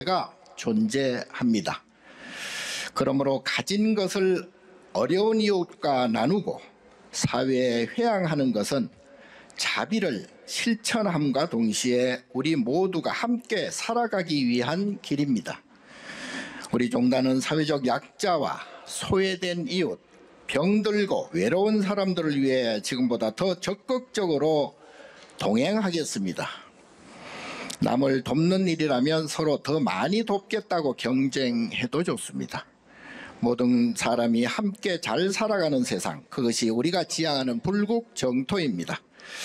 가 존재합니다. 그러므로 가진 것을 어려운 이웃과 나누고 사회에 회양하는 것은 자비를 실천함과 동시에 우리 모두가 함께 살아가기 위한 길입니다. 우리 종단은 사회적 약자와 소외된 이웃, 병들고 외로운 사람들을 위해 지금보다 더 적극적으로 동행하겠습니다. 남을 돕는 일이라면 서로 더 많이 돕겠다고 경쟁해도 좋습니다. 모든 사람이 함께 잘 살아가는 세상, 그것이 우리가 지향하는 불국 정토입니다.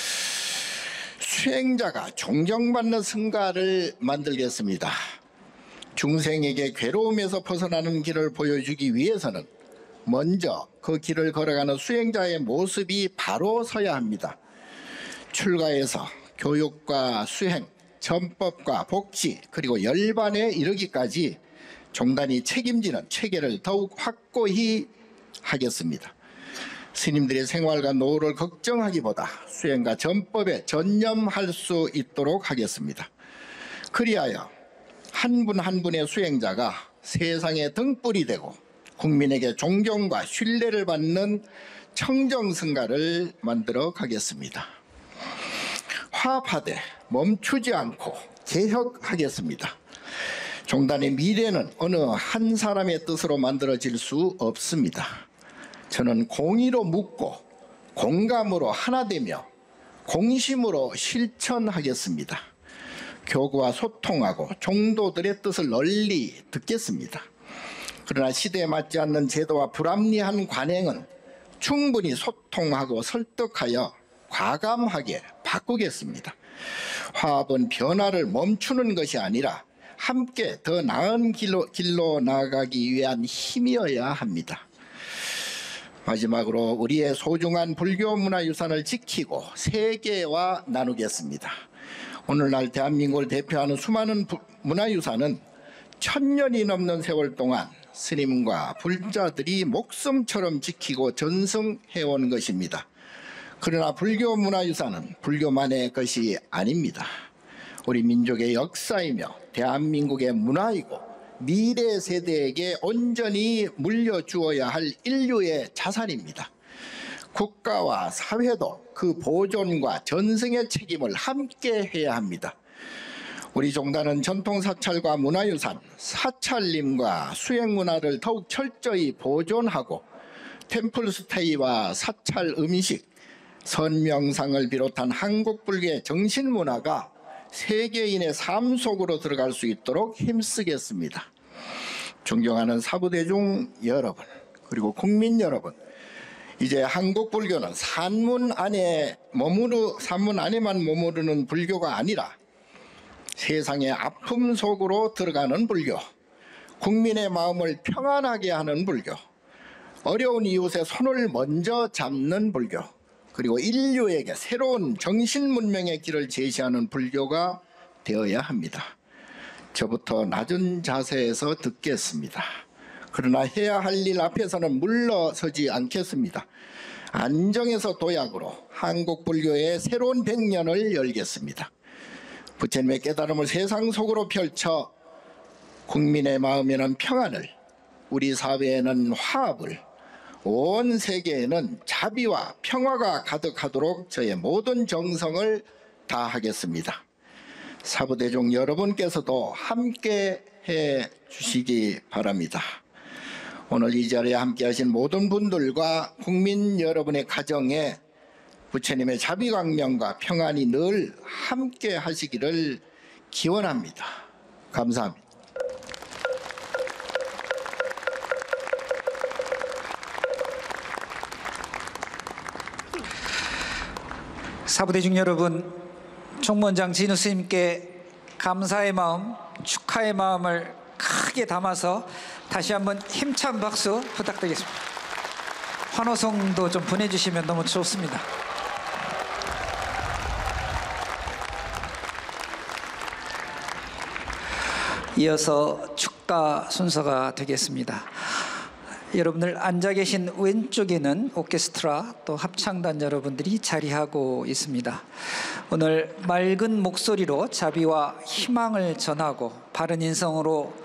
수행자가 존경받는 승가를 만들겠습니다. 중생에게 괴로움에서 벗어나는 길을 보여주기 위해서는 먼저 그 길을 걸어가는 수행자의 모습이 바로 서야 합니다. 출가에서 교육과 수행, 전법과 복지, 그리고 열반에 이르기까지 종단이 책임지는 체계를 더욱 확고히 하겠습니다. 스님들의 생활과 노후를 걱정하기보다 수행과 전법에 전념할 수 있도록 하겠습니다. 그리하여 한 분 한 분의 수행자가 세상의 등불이 되고 국민에게 존경과 신뢰를 받는 청정승가를 만들어 가겠습니다. 화합하되 멈추지 않고 개혁하겠습니다. 종단의 미래는 어느 한 사람의 뜻으로 만들어질 수 없습니다. 저는 공의로 묻고 공감으로 하나 되며 공심으로 실천하겠습니다. 교구와 소통하고 종도들의 뜻을 널리 듣겠습니다. 그러나 시대에 맞지 않는 제도와 불합리한 관행은 충분히 소통하고 설득하여 과감하게 바꾸겠습니다. 화합은 변화를 멈추는 것이 아니라 함께 더 나은 길로 나아가기 위한 힘이어야 합니다. 마지막으로 우리의 소중한 불교 문화유산을 지키고 세계와 나누겠습니다. 오늘날 대한민국을 대표하는 수많은 문화유산은 1000년이 넘는 세월 동안 스님과 불자들이 목숨처럼 지키고 전승해온 것입니다. 그러나 불교 문화유산은 불교만의 것이 아닙니다. 우리 민족의 역사이며 대한민국의 문화이고 미래 세대에게 온전히 물려주어야 할 인류의 자산입니다. 국가와 사회도 그 보존과 전승의 책임을 함께 해야 합니다. 우리 종단은 전통사찰과 문화유산, 사찰림과 수행문화를 더욱 철저히 보존하고 템플스테이와 사찰 음식, 선명상을 비롯한 한국 불교의 정신문화가 세계인의 삶 속으로 들어갈 수 있도록 힘쓰겠습니다. 존경하는 사부대중 여러분, 그리고 국민 여러분, 이제 한국 불교는 산문 안에만 머무르는 불교가 아니라 세상의 아픔 속으로 들어가는 불교, 국민의 마음을 평안하게 하는 불교, 어려운 이웃의 손을 먼저 잡는 불교, 그리고 인류에게 새로운 정신문명의 길을 제시하는 불교가 되어야 합니다. 저부터 낮은 자세에서 듣겠습니다. 그러나 해야 할 일 앞에서는 물러서지 않겠습니다. 안정에서 도약으로 한국 불교의 새로운 100년을 열겠습니다. 부처님의 깨달음을 세상 속으로 펼쳐 국민의 마음에는 평안을, 우리 사회에는 화합을, 온 세계에는 자비와 평화가 가득하도록 저의 모든 정성을 다하겠습니다. 사부대중 여러분께서도 함께 해 주시기 바랍니다. 오늘 이 자리에 함께 하신 모든 분들과 국민 여러분의 가정에 부처님의 자비광명과 평안이 늘 함께 하시기를 기원합니다. 감사합니다. 사부대중 여러분, 총무원장 진우 스님께 감사의 마음, 축하의 마음을 크게 담아서 다시 한번 힘찬 박수 부탁드리겠습니다. 환호성도 좀 보내주시면 너무 좋습니다. 이어서 축가 순서가 되겠습니다. 여러분들 앉아 계신 왼쪽에는 오케스트라 또 합창단 여러분들이 자리하고 있습니다. 오늘 맑은 목소리로 자비와 희망을 전하고 바른 인성으로